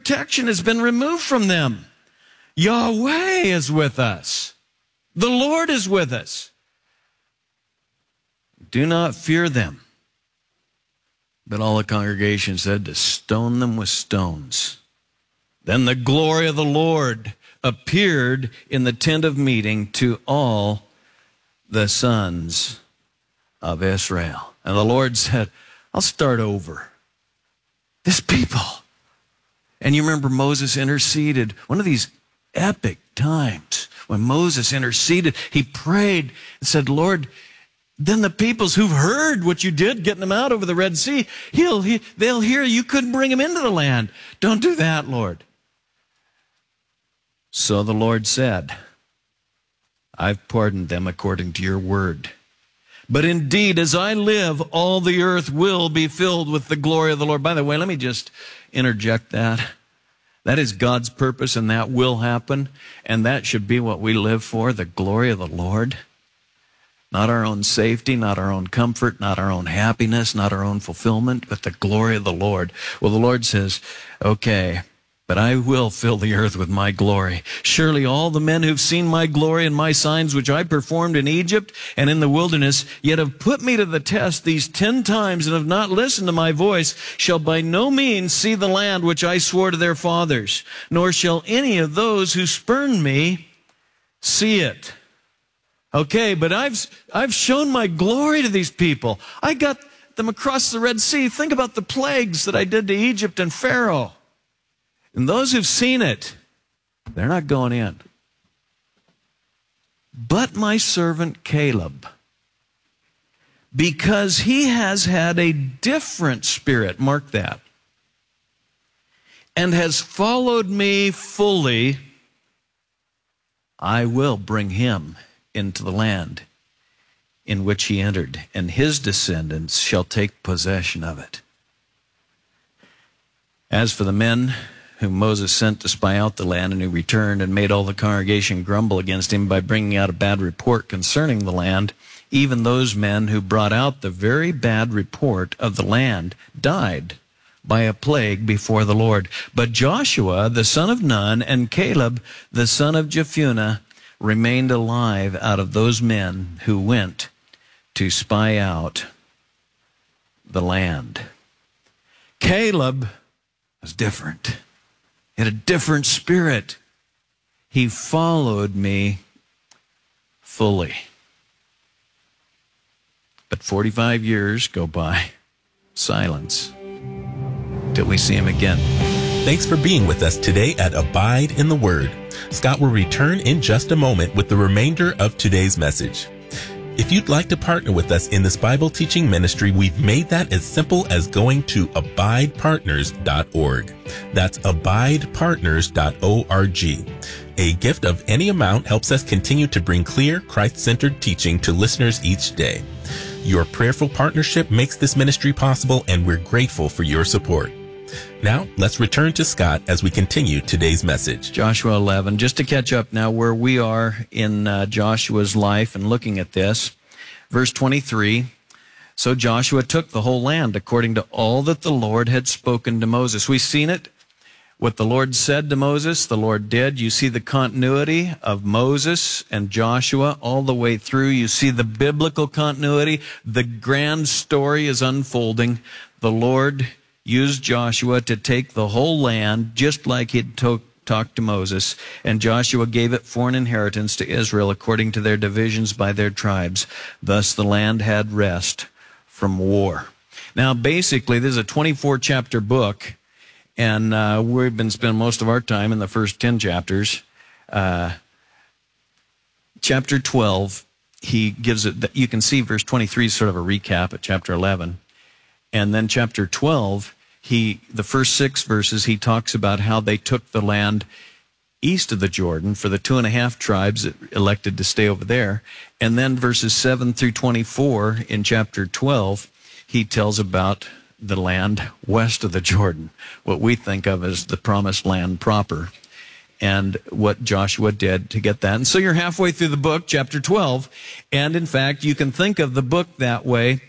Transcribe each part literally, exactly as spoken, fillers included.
protection has been removed from them. Yahweh is with us. The Lord is with us. Do not fear them. But all the congregation said to stone them with stones. Then the glory of the Lord appeared in the tent of meeting to all the sons of Israel. And the Lord said, I'll start over. This people. And you remember Moses interceded. One of these epic times when Moses interceded, he prayed and said, Lord, then the peoples who've heard what you did, getting them out over the Red Sea, he'll, he, they'll hear you couldn't bring them into the land. Don't do that, Lord. So the Lord said, I've pardoned them according to your word. But indeed, as I live, all the earth will be filled with the glory of the Lord. By the way, let me just interject that. That is God's purpose, and that will happen. And that should be what we live for, the glory of the Lord. Not our own safety, not our own comfort, not our own happiness, not our own fulfillment, but the glory of the Lord. Well, the Lord says, okay, but I will fill the earth with my glory. Surely all the men who've seen my glory and my signs which I performed in Egypt and in the wilderness, yet have put me to the test these ten times and have not listened to my voice, shall by no means see the land which I swore to their fathers, nor shall any of those who spurn me see it. Okay, but I've, I've shown my glory to these people. I got them across the Red Sea. Think about the plagues that I did to Egypt and Pharaoh. And those who've seen it, they're not going in. But my servant Caleb, because he has had a different spirit, mark that, and has followed me fully, I will bring him into the land in which he entered, and his descendants shall take possession of it. As for the men whom Moses sent to spy out the land, and who returned and made all the congregation grumble against him by bringing out a bad report concerning the land, even those men who brought out the very bad report of the land died by a plague before the Lord. But Joshua, the son of Nun, and Caleb, the son of Jephunneh, remained alive out of those men who went to spy out the land. Caleb was different. He had a different spirit. He followed me fully. But forty-five years go by, silence, till we see him again. Thanks for being with us today at Abide in the Word. Scott will return in just a moment with the remainder of today's message. If you'd like to partner with us in this Bible teaching ministry, we've made that as simple as going to abide partners dot org. That's abide partners dot org. A gift of any amount helps us continue to bring clear, Christ-centered teaching to listeners each day. Your prayerful partnership makes this ministry possible, and we're grateful for your support. Now, let's return to Scott as we continue today's message. Joshua eleven, just to catch up now where we are in uh, Joshua's life and looking at this. Verse twenty-three, so Joshua took the whole land according to all that the Lord had spoken to Moses. We've seen it. What the Lord said to Moses, the Lord did. You see the continuity of Moses and Joshua all the way through. You see the biblical continuity. The grand story is unfolding. The Lord used Joshua to take the whole land, just like he'd to- talked to Moses, and Joshua gave it for an inheritance to Israel according to their divisions by their tribes. Thus the land had rest from war. Now, basically, this is a twenty-four chapter book, and uh, we've been spending most of our time in the first ten chapters. Uh, chapter twelve, he gives it, you can see verse twenty-three is sort of a recap at chapter eleven. And then chapter twelve, He, the first six verses, he talks about how they took the land east of the Jordan for the two and a half tribes that elected to stay over there. And then verses seven through twenty-four in chapter twelve, he tells about the land west of the Jordan, what we think of as the promised land proper, and what Joshua did to get that. And so you're halfway through the book, chapter twelve, and in fact, you can think of the book that way.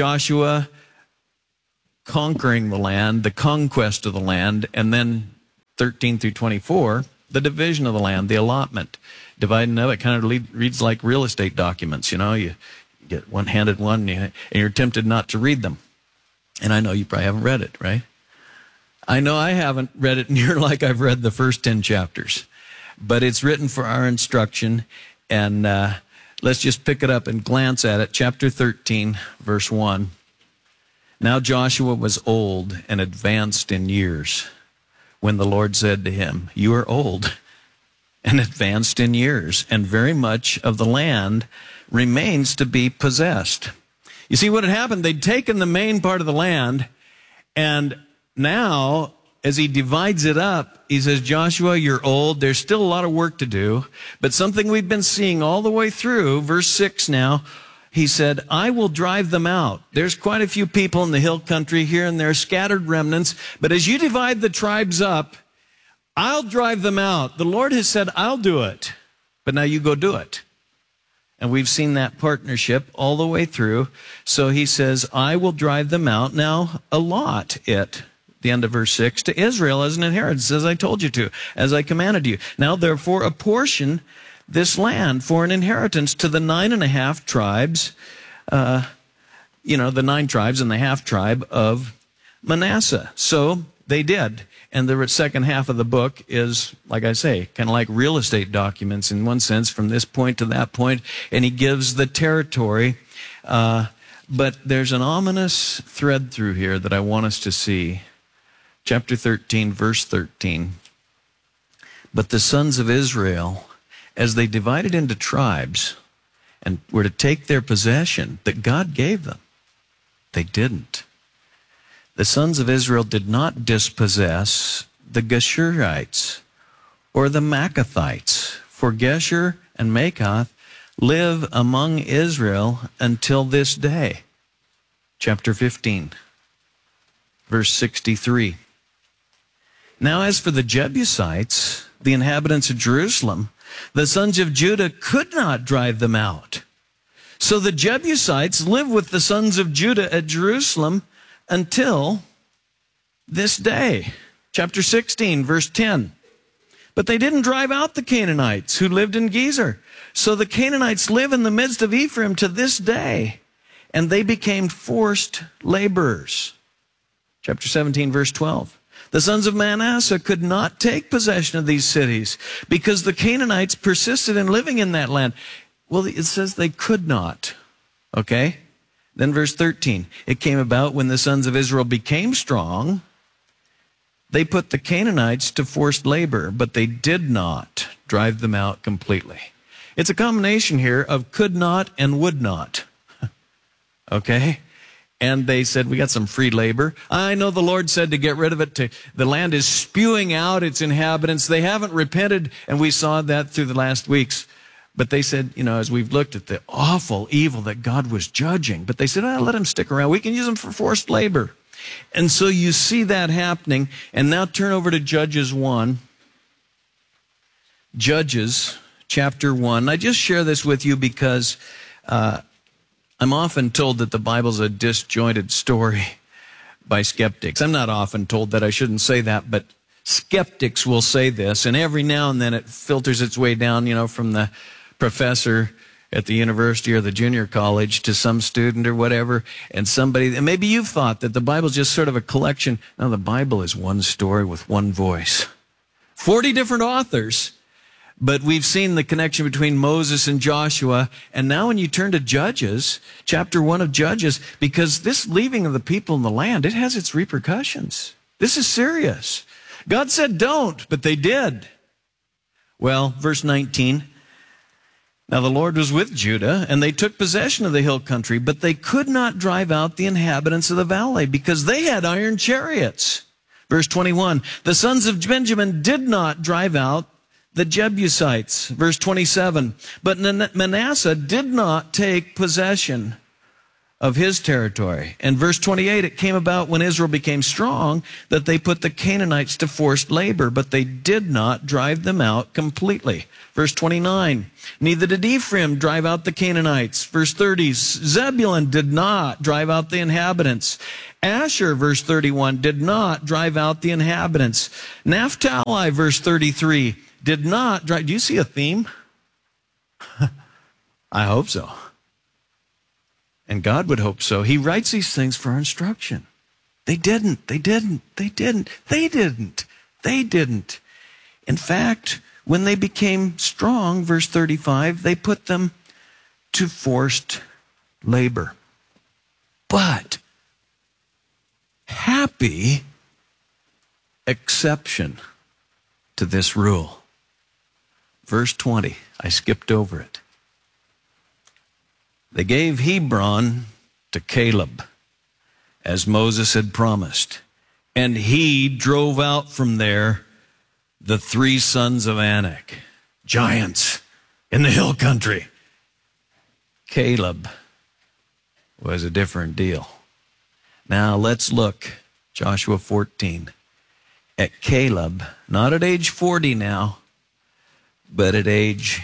Joshua conquering the land, the conquest of the land, and then thirteen through twenty-four, the division of the land, the allotment, dividing of it kind of lead, reads like real estate documents. You know, you get one handed one, and, you, and you're tempted not to read them. And I know you probably haven't read it, right? I know I haven't read it near like I've read the first ten chapters, but it's written for our instruction. And uh, let's just pick it up and glance at it. Chapter thirteen, verse one. Now Joshua was old and advanced in years when the Lord said to him, "You are old and advanced in years, and very much of the land remains to be possessed." You see what had happened? They'd taken the main part of the land, and now, as he divides it up, he says, Joshua, you're old. There's still a lot of work to do, but something we've been seeing all the way through, verse six now, he said, I will drive them out. There's quite a few people in the hill country here and there, scattered remnants, but as you divide the tribes up, I'll drive them out. The Lord has said, I'll do it, but now you go do it. And we've seen that partnership all the way through. So he says, I will drive them out. Now, allot it, the end of verse six, to Israel as an inheritance, as I told you to, as I commanded you. Now, therefore, apportion this land for an inheritance to the nine and a half tribes, uh, you know, the nine tribes and the half tribe of Manasseh. So they did. And the second half of the book is, like I say, kind of like real estate documents in one sense, from this point to that point, and he gives the territory. Uh, but there's an ominous thread through here that I want us to see. Chapter thirteen, verse thirteen. But the sons of Israel, as they divided into tribes and were to take their possession that God gave them, they didn't. The sons of Israel did not dispossess the Geshurites or the Maccathites, for Geshur and Machath live among Israel until this day. Chapter fifteen, verse sixty-three. Now as for the Jebusites, the inhabitants of Jerusalem, the sons of Judah could not drive them out. So the Jebusites live with the sons of Judah at Jerusalem until this day. Chapter sixteen, verse ten. But they didn't drive out the Canaanites who lived in Gezer. So the Canaanites live in the midst of Ephraim to this day, and they became forced laborers. Chapter seventeen, verse twelve. The sons of Manasseh could not take possession of these cities because the Canaanites persisted in living in that land. Well, it says they could not. Okay? Then verse thirteen, it came about when the sons of Israel became strong, they put the Canaanites to forced labor, but they did not drive them out completely. It's a combination here of could not and would not. Okay? And they said, we got some free labor. I know the Lord said to get rid of it. To, the land is spewing out its inhabitants. They haven't repented, and we saw that through the last weeks. But they said, you know, as we've looked at the awful evil that God was judging, but they said, oh, let them stick around. We can use them for forced labor. And so you see that happening. And now turn over to Judges one. Judges chapter one. I just share this with you because uh, I'm often told that the Bible's a disjointed story by skeptics. I'm not often told that. I shouldn't say that, but skeptics will say this. And every now and then it filters its way down, you know, from the professor at the university or the junior college to some student or whatever, and somebody, and maybe you've thought that the Bible's just sort of a collection. No, the Bible is one story with one voice. Forty different authors, but we've seen the connection between Moses and Joshua, and now when you turn to Judges, chapter one of Judges, because this leaving of the people in the land, it has its repercussions. This is serious. God said don't, but they did. Well, verse nineteen, now the Lord was with Judah, and they took possession of the hill country, but they could not drive out the inhabitants of the valley because they had iron chariots. Verse twenty-one, the sons of Benjamin did not drive out the Jebusites. Verse twenty-seven, but Manasseh did not take possession of his territory. And verse twenty-eight, it came about when Israel became strong that they put the Canaanites to forced labor, but they did not drive them out completely. Verse twenty-nine, neither did Ephraim drive out the Canaanites. Verse thirty, Zebulun did not drive out the inhabitants. Asher, verse thirty-one, did not drive out the inhabitants. Naphtali, verse thirty-three, did not drive. Do you see a theme? I hope so. And God would hope so. He writes these things for our instruction. They didn't. They didn't. They didn't. They didn't. They didn't. In fact, when they became strong, verse thirty-five, they put them to forced labor. But happy exception to this rule. Verse twenty, I skipped over it. They gave Hebron to Caleb, as Moses had promised, and he drove out from there the three sons of Anak, giants in the hill country. Caleb was a different deal. Now let's look, Joshua fourteen, at Caleb, not at age forty now, but at age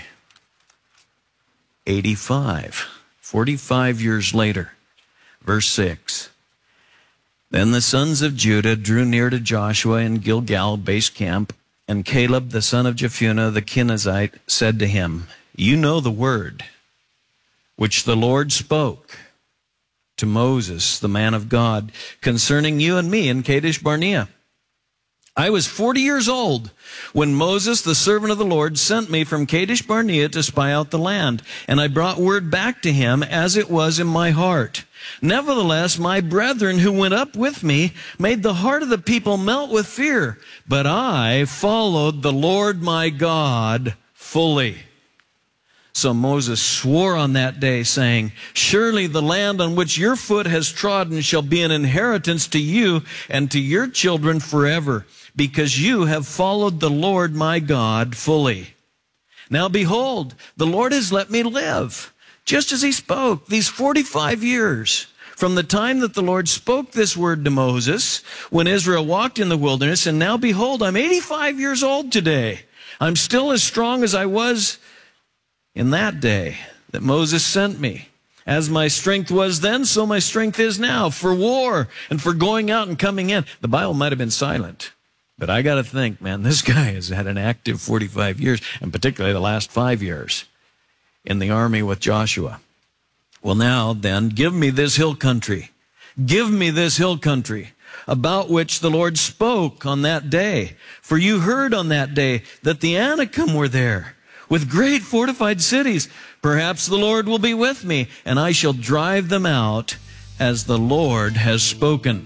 eighty-five. forty-five years later, verse six. Then the sons of Judah drew near to Joshua in Gilgal base camp, and Caleb the son of Jephunneh the Kenizzite said to him, you know the word which the Lord spoke to Moses, the man of God, concerning you and me in Kadesh Barnea. I was forty years old when Moses, the servant of the Lord, sent me from Kadesh Barnea to spy out the land, and I brought word back to him as it was in my heart. Nevertheless, my brethren who went up with me made the heart of the people melt with fear, but I followed the Lord my God fully. So Moses swore on that day, saying, surely the land on which your foot has trodden shall be an inheritance to you and to your children forever, because you have followed the Lord my God fully. Now behold, the Lord has let me live, just as he spoke, these forty-five years, from the time that the Lord spoke this word to Moses, when Israel walked in the wilderness, and now behold, I'm eighty-five years old today. I'm still as strong as I was in that day that Moses sent me. As my strength was then, so my strength is now, for war and for going out and coming in. The Bible might have been silent, but I got to think, man, this guy has had an active forty-five years, and particularly the last five years in the army with Joshua. Well, now then, give me this hill country. Give me this hill country about which the Lord spoke on that day. For you heard on that day that the Anakim were there, with great fortified cities. Perhaps the Lord will be with me, and I shall drive them out as the Lord has spoken.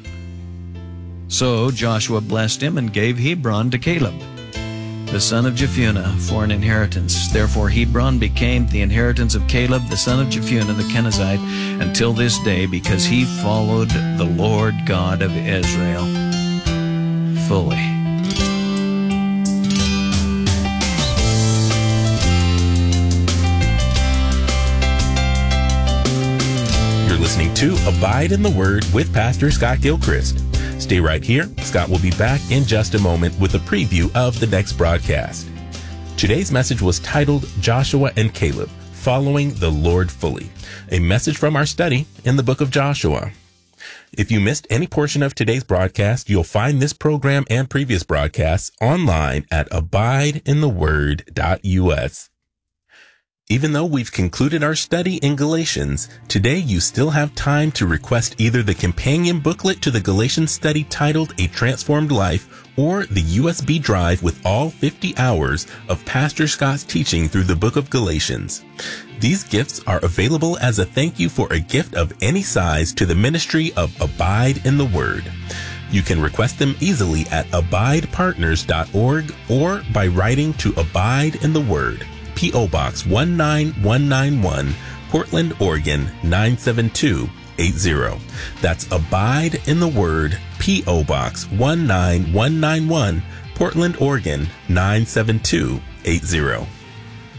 So Joshua blessed him and gave Hebron to Caleb, the son of Jephunneh, for an inheritance. Therefore Hebron became the inheritance of Caleb, the son of Jephunneh, the Kenizzite, until this day, because he followed the Lord God of Israel fully. Listening to Abide in the Word with Pastor Scott Gilchrist. Stay right here. Scott will be back in just a moment with a preview of the next broadcast. Today's message was titled Joshua and Caleb, Following the Lord Fully, a message from our study in the book of Joshua. If you missed any portion of today's broadcast, you'll find this program and previous broadcasts online at abide in the word dot U S. Even though we've concluded our study in Galatians, today you still have time to request either the companion booklet to the Galatians study titled A Transformed Life, or the U S B drive with all fifty hours of Pastor Scott's teaching through the book of Galatians. These gifts are available as a thank you for a gift of any size to the ministry of Abide in the Word. You can request them easily at abide partners dot org or by writing to Abide in the Word, P O Box one nine one nine one, Portland, Oregon nine seven two eight zero. That's Abide in the Word, P O Box one nine one nine one, Portland, Oregon nine seven two eight zero.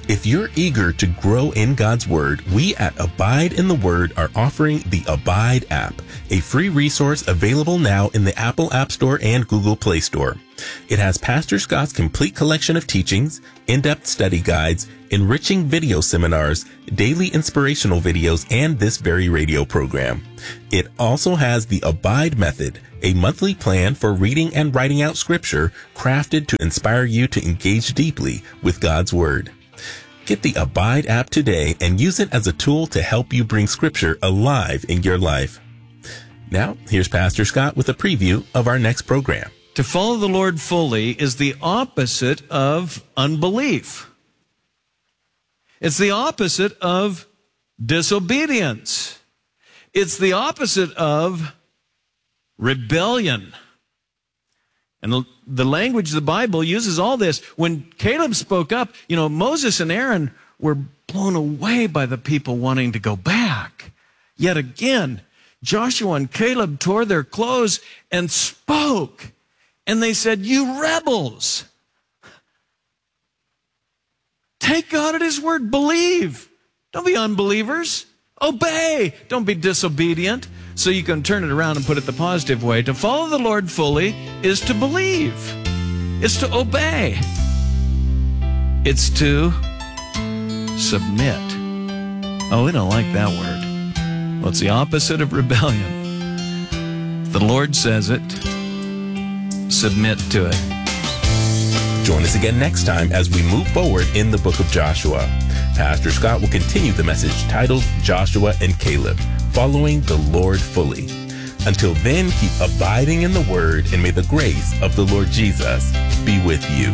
If you're eager to grow in God's Word, we at Abide in the Word are offering the Abide app, a free resource available now in the Apple App Store and Google Play Store. It has Pastor Scott's complete collection of teachings, in-depth study guides, enriching video seminars, daily inspirational videos, and this very radio program. It also has the Abide Method, a monthly plan for reading and writing out Scripture crafted to inspire you to engage deeply with God's Word. Get the Abide app today and use it as a tool to help you bring Scripture alive in your life. Now, here's Pastor Scott with a preview of our next program. To follow the Lord fully is the opposite of unbelief. It's the opposite of disobedience. It's the opposite of rebellion. And the, the language the Bible uses all this. When Caleb spoke up, you know, Moses and Aaron were blown away by the people wanting to go back. Yet again, Joshua and Caleb tore their clothes and spoke. And they said, "You rebels, take God at His word. Believe. Don't be unbelievers. Obey. Don't be disobedient." So you can turn it around and put it the positive way. To follow the Lord fully is to believe. It's to obey. It's to submit. Oh, we don't like that word. Well, it's the opposite of rebellion. If the Lord says it, submit to it. Join us again next time as we move forward in the book of Joshua. Pastor Scott will continue the message titled Joshua and Caleb, Following the Lord Fully. Until then, keep abiding in the Word, and may the grace of the Lord Jesus be with you.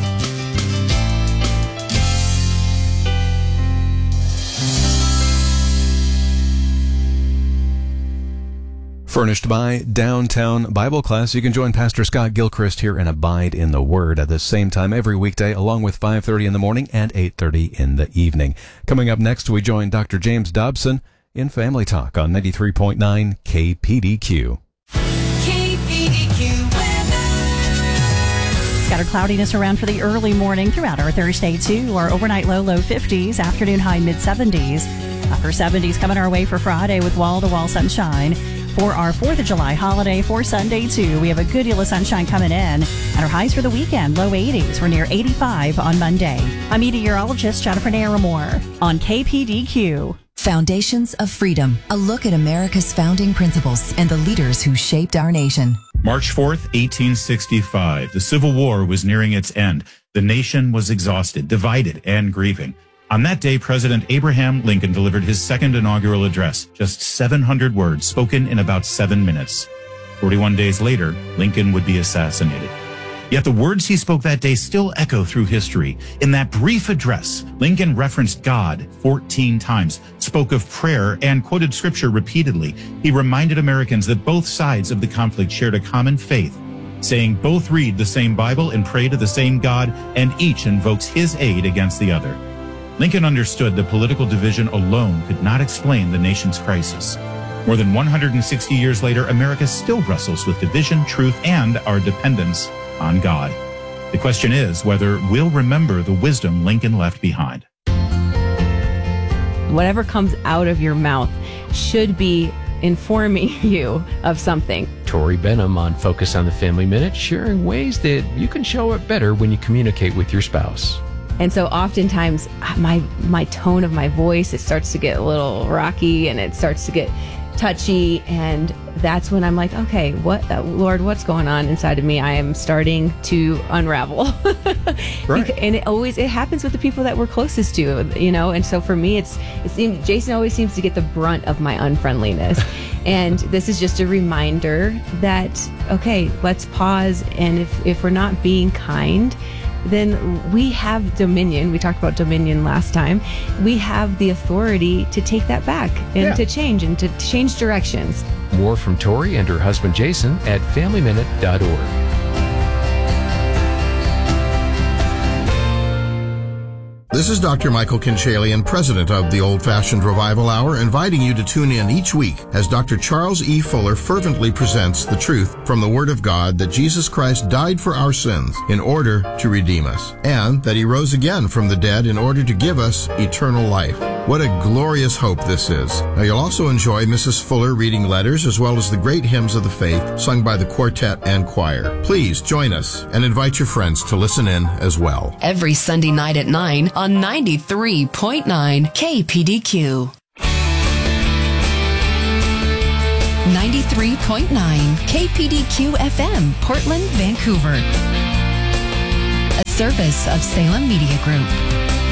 Furnished by Downtown Bible Class. You can join Pastor Scott Gilchrist here and Abide in the Word at the same time every weekday, along with five thirty in the morning and eight thirty in the evening. Coming up next, we join Doctor James Dobson in Family Talk on ninety-three point nine K P D Q. K P D Q weather. Scattered cloudiness around for the early morning throughout our Thursday, too. Our overnight low, low fifties, afternoon high, mid seventies. Upper seventies coming our way for Friday with wall-to-wall sunshine. For our fourth of July holiday for Sunday, too, we have a good deal of sunshine coming in. And our highs for the weekend, low eighties. We're near eighty-five on Monday. I'm meteorologist Jennifer Naramore on K P D Q. Foundations of Freedom, a look at America's founding principles and the leaders who shaped our nation. March fourth, eighteen sixty-five. The Civil War was nearing its end. The nation was exhausted, divided, and grieving. On that day, President Abraham Lincoln delivered his second inaugural address, just seven hundred words spoken in about seven minutes. forty-one days later, Lincoln would be assassinated. Yet the words he spoke that day still echo through history. In that brief address, Lincoln referenced God fourteen times, spoke of prayer, and quoted scripture repeatedly. He reminded Americans that both sides of the conflict shared a common faith, saying both read the same Bible and pray to the same God, and each invokes his aid against the other. Lincoln understood that political division alone could not explain the nation's crisis. More than one hundred sixty years later, America still wrestles with division, truth, and our dependence on God. The question is whether we'll remember the wisdom Lincoln left behind. Whatever comes out of your mouth should be informing you of something. Tori Benham on Focus on the Family Minute, sharing ways that you can show it better when you communicate with your spouse. And so oftentimes my my tone of my voice, it starts to get a little rocky and it starts to get touchy. And that's when I'm like, okay, what, uh, Lord, what's going on inside of me? I am starting to unravel. Right. And it always, it happens with the people that we're closest to, you know? And so for me, it's, it seems, Jason always seems to get the brunt of my unfriendliness. And this is just a reminder that, okay, let's pause. And if, if we're not being kind, then we have dominion. We talked about dominion last time. We have the authority to take that back and Yeah. to change and to change directions. More from Tori and her husband Jason at family minute dot org. This This is Doctor Michael Kinchalian, president of the Old Fashioned Revival Hour, inviting you to tune in each week as Doctor Charles E. Fuller fervently presents the truth from the Word of God that Jesus Christ died for our sins in order to redeem us, and that He rose again from the dead in order to give us eternal life. What a glorious hope this is. Now, you'll also enjoy Missus Fuller reading letters as well as the great hymns of the faith sung by the quartet and choir. Please join us and invite your friends to listen in as well. Every Sunday night at nine on ninety-three point nine K P D Q. ninety-three point nine K P D Q F M, Portland, Vancouver. A service of Salem Media Group.